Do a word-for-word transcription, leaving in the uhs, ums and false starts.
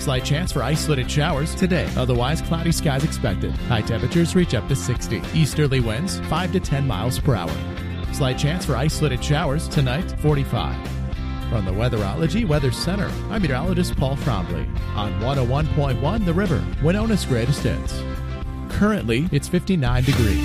Slight chance for isolated showers today. Otherwise, cloudy skies expected. High temperatures reach up to sixty. Easterly winds five to ten miles per hour. Slight chance for isolated showers tonight, forty-five. From the Weatherology Weather Center, I'm meteorologist Paul Trombley on one oh one point one The River, Winona's greatest hits. Currently, it's fifty-nine degrees.